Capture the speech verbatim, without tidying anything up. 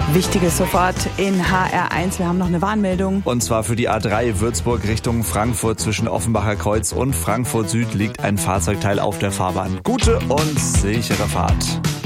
Wichtiges sofort in H R eins. Wir haben noch eine Warnmeldung. Und zwar für die A drei Würzburg Richtung Frankfurt zwischen Offenbacher Kreuz und Frankfurt Süd liegt ein Fahrzeugteil auf der Fahrbahn. Gute und sichere Fahrt.